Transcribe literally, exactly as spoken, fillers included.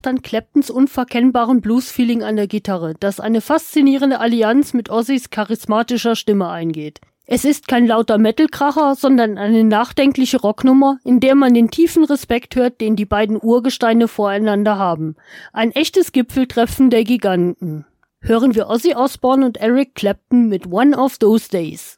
dann Claptons unverkennbaren Blues-Feeling an der Gitarre, das eine faszinierende Allianz mit Ozzys charismatischer Stimme eingeht. Es ist kein lauter Metal-Kracher, sondern eine nachdenkliche Rocknummer, in der man den tiefen Respekt hört, den die beiden Urgesteine voreinander haben. Ein echtes Gipfeltreffen der Giganten. Hören wir Ozzy Osbourne und Eric Clapton mit One of Those Days.